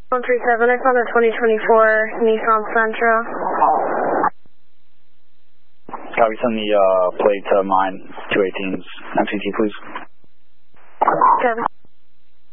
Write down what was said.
137, I found a 2024 Nissan Sentra. Copy, send the plate to mine, 218's MCT, please. Copy.